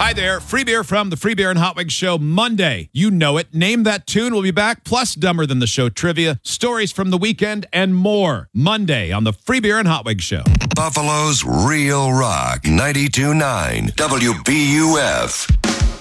Hi there. Free beer from the Free Beer and Hot Wings Show Monday. You know it. Name that tune. We'll be back. Plus Dumber Than the Show trivia, stories from the weekend, and more. Monday on the Free Beer and Hot Wings Show. Buffalo's Real Rock 92.9 WBUF.